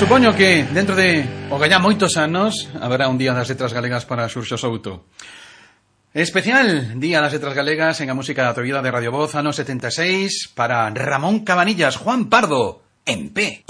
Supoño que dentro de o gallá moitos anos haberá un día das letras galegas para Xurxo Souto. Especial Día das Letras Galegas en a música da Atrevida de Radio Voz, ano 76, para Ramón Cabanillas, Juan Pardo, en P.